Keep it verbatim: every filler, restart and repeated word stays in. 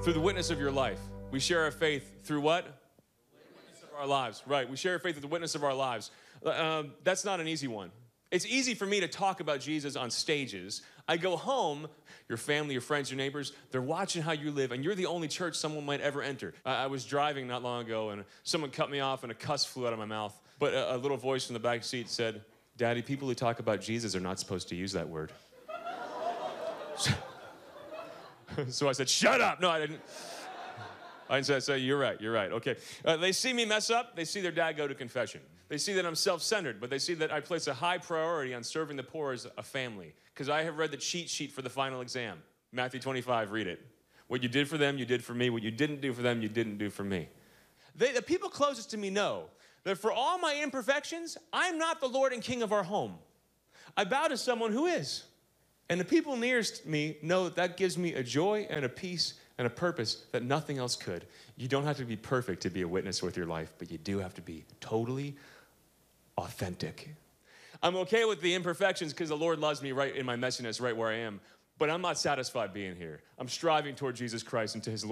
Through the witness of your life. We share our faith through what? The witness of our lives. Right. We share our faith through the witness of our lives. Um, that's not an easy one. It's easy for me to talk about Jesus on stages. I go home, your family, your friends, your neighbors, they're watching how you live, and you're the only church someone might ever enter. I, I was driving not long ago, and someone cut me off, and a cuss flew out of my mouth. But a, a little voice from the back seat said, "Daddy, people who talk about Jesus are not supposed to use that word." So, so I said, "Shut up." No, I didn't. I said, so you're right, you're right. Okay. Uh, they see me mess up. They see their dad go to confession. They see that I'm self-centered, but they see that I place a high priority on serving the poor as a family. Because I have read the cheat sheet for the final exam. Matthew twenty-five, read it. What you did for them, you did for me. What you didn't do for them, you didn't do for me. They, the people closest to me know that for all my imperfections, I'm not the Lord and King of our home. I bow to someone who is. And the people nearest me know that that gives me a joy and a peace and a purpose that nothing else could. You don't have to be perfect to be a witness with your life, but you do have to be totally authentic. I'm okay with the imperfections because the Lord loves me right in my messiness, right where I am. But I'm not satisfied being here. I'm striving toward Jesus Christ and to his